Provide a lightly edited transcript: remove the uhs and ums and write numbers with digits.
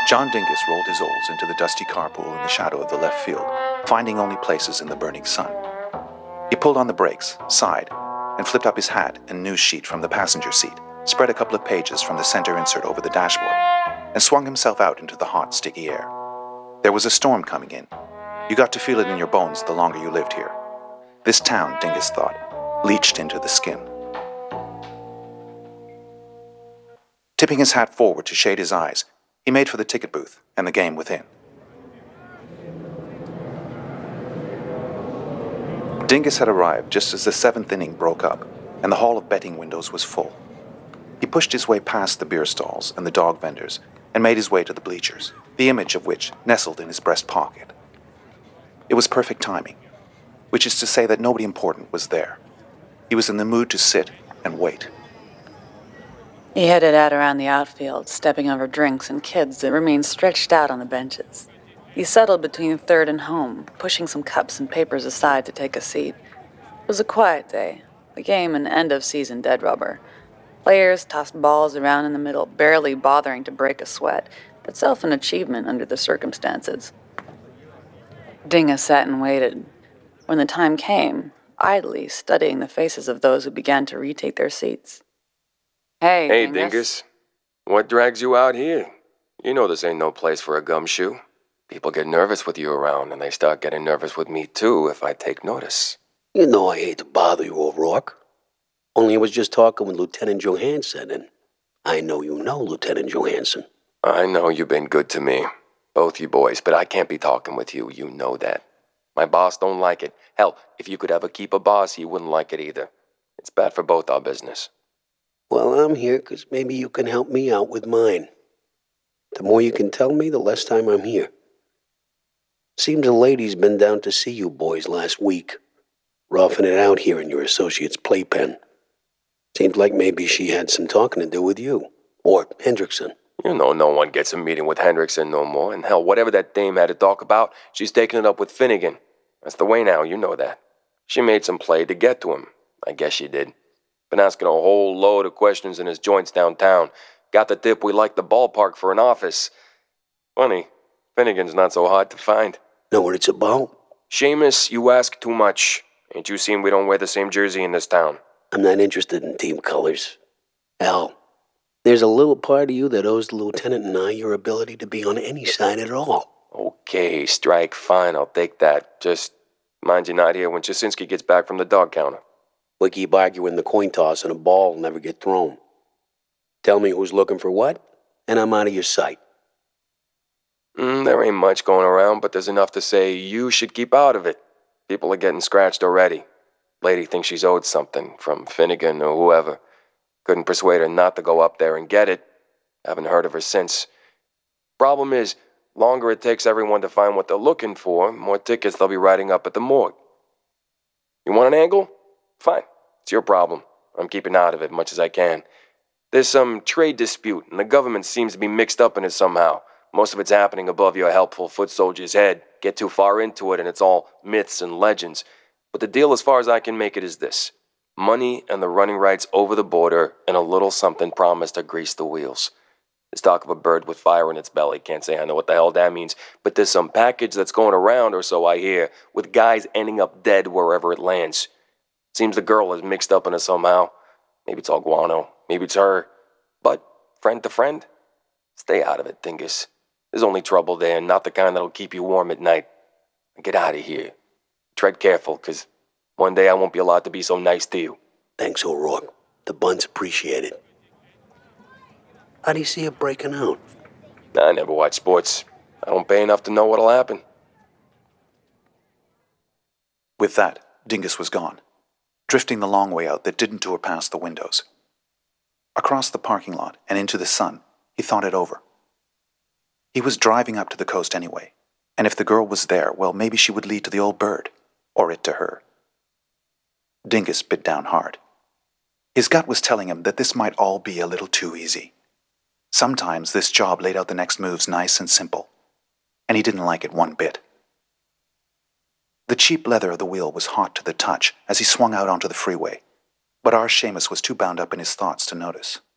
John Dingus rolled his oars into the dusty carpool in the shadow of the left field, finding only places in the burning sun. He pulled on the brakes, sighed, and flipped up his hat and news sheet from the passenger seat, spread a couple of pages from the center insert over the dashboard, and swung himself out into the hot, sticky air. There was a storm coming in. You got to feel it in your bones the longer you lived here. This town, Dingus thought, leached into the skin. Tipping his hat forward to shade his eyes, he made for the ticket booth and the game within. Dingus had arrived just as the seventh inning broke up, and the hall of betting windows was full. He pushed his way past the beer stalls and the dog vendors and made his way to the bleachers, the image of which nestled in his breast pocket. It was perfect timing, which is to say that nobody important was there. He was in the mood to sit and wait. He headed out around the outfield, stepping over drinks and kids that remained stretched out on the benches. He settled between third and home, pushing some cups and papers aside to take a seat. It was a quiet day, the game an end-of-season dead rubber. Players tossed balls around in the middle, barely bothering to break a sweat, itself an achievement under the circumstances. Dingus sat and waited. When the time came, idly studying the faces of those who began to retake their seats. Hey, Dingus. What drags you out here? You know this ain't no place for a gumshoe. People get nervous with you around, and they start getting nervous with me too if I take notice. You know I hate to bother you, O'Rourke. Only I was just talking with Lieutenant Johansson, and I know you know Lieutenant Johansson. I know you've been good to me, both you boys, but I can't be talking with you, you know that. My boss don't like it. Hell, if you could ever keep a boss, he wouldn't like it either. It's bad for both our business. Well, I'm here because maybe you can help me out with mine. The more you can tell me, the less time I'm here. Seems a lady's been down to see you boys last week, roughing it out here in your associate's playpen. Seems like maybe she had some talking to do with you, or Hendrickson. You know no one gets a meeting with Hendrickson no more, and hell, whatever that dame had to talk about, she's taking it up with Finnegan. That's the way now, you know that. She made some play to get to him. I guess she did. Been asking a whole load of questions in his joints downtown. Got the tip we like the ballpark for an office. Funny, Finnegan's not so hard to find. Know what it's about? Seamus, you ask too much. Ain't you seen we don't wear the same jersey in this town? I'm not interested in team colors. Al, there's a little part of you that owes the lieutenant and I your ability to be on any side at all. Okay, strike, fine, I'll take that. Just mind you're not here when Jasinski gets back from the dog counter. We keep arguing the coin toss and a ball will never get thrown. Tell me who's looking for what, and I'm out of your sight. There ain't much going around, but there's enough to say you should keep out of it. People are getting scratched already. Lady thinks she's owed something from Finnegan or whoever. Couldn't persuade her not to go up there and get it. Haven't heard of her since. Problem is, longer it takes everyone to find what they're looking for, more tickets they'll be writing up at the morgue. You want an angle? Fine. It's your problem. I'm keeping out of it much as I can. There's some trade dispute, and the government seems to be mixed up in it somehow. Most of it's happening above your helpful foot soldier's head. Get too far into it, and it's all myths and legends. But the deal, as far as I can make it, is this. Money and the running rights over the border, and a little something promised to grease the wheels. There's talk of a bird with fire in its belly. Can't say I know what the hell that means. But there's some package that's going around, or so I hear, with guys ending up dead wherever it lands. Seems the girl is mixed up in it somehow. Maybe it's all guano. Maybe it's her. But, friend to friend, stay out of it, Dingus. There's only trouble there, not the kind that'll keep you warm at night. Get out of here. Tread careful, 'cause one day I won't be allowed to be so nice to you. Thanks, O'Rourke. The bun's appreciated. How do you see it breaking out? I never watch sports. I don't pay enough to know what'll happen. With that, Dingus was gone, drifting the long way out that didn't tour past the windows. Across the parking lot and into the sun, he thought it over. He was driving up to the coast anyway, and if the girl was there, well, maybe she would lead to the old bird, or it to her. Dingus bit down hard. His gut was telling him that this might all be a little too easy. Sometimes this job laid out the next moves nice and simple, and he didn't like it one bit. The cheap leather of the wheel was hot to the touch as he swung out onto the freeway, but R. Seamus was too bound up in his thoughts to notice.